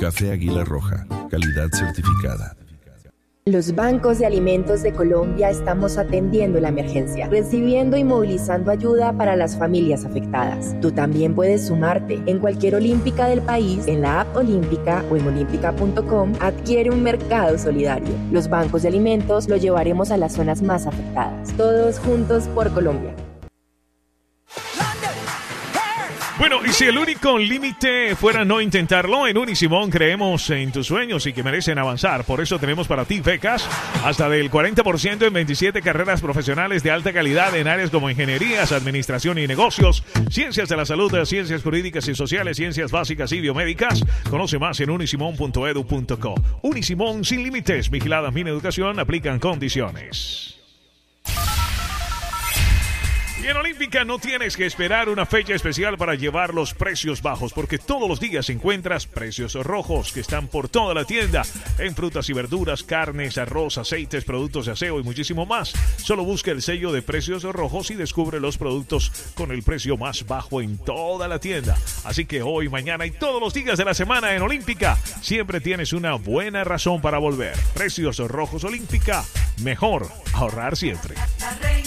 Café Águila Roja, calidad certificada. Los bancos de alimentos de Colombia estamos atendiendo la emergencia, recibiendo y movilizando ayuda para las familias afectadas. Tú también puedes sumarte. En cualquier olímpica del país, en la app Olímpica o en olímpica.com, adquiere un mercado solidario. Los bancos de alimentos lo llevaremos a las zonas más afectadas. Todos juntos por Colombia. Bueno, y si el único límite fuera no intentarlo, en Unisimón creemos en tus sueños y que merecen avanzar. Por eso tenemos para ti becas hasta del 40% en 27 carreras profesionales de alta calidad en áreas como ingenierías, administración y negocios, ciencias de la salud, ciencias jurídicas y sociales, ciencias básicas y biomédicas. Conoce más en unisimon.edu.co. Unisimón sin límites, vigilada Mineducación, aplican condiciones. Y en Olímpica no tienes que esperar una fecha especial para llevar los precios bajos, porque todos los días encuentras precios rojos que están por toda la tienda, en frutas y verduras, carnes, arroz, aceites, productos de aseo y muchísimo más. Solo busca el sello de precios rojos y descubre los productos con el precio más bajo en toda la tienda. Así que hoy, mañana y todos los días de la semana en Olímpica siempre tienes una buena razón para volver. Precios rojos Olímpica, mejor ahorrar siempre.